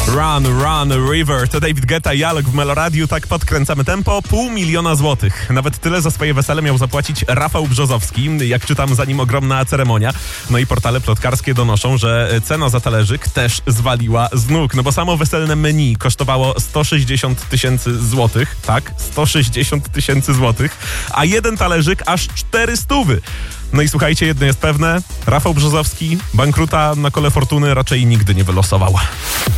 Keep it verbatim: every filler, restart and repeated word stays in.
Run, Run, River. To David Guetta i Alok w Meloradiu. Tak podkręcamy tempo. Pół miliona złotych. Nawet tyle za swoje wesele miał zapłacić Rafał Brzozowski. Jak czytam, za nim ogromna ceremonia. No i portale plotkarskie donoszą, że cena za talerzyk też zwaliła z nóg. No bo samo weselne menu kosztowało sto sześćdziesiąt tysięcy złotych. Tak, sto sześćdziesiąt tysięcy złotych. A jeden talerzyk aż czterysta. No i słuchajcie, jedno jest pewne. Rafał Brzozowski bankruta na kole fortuny raczej nigdy nie wylosował.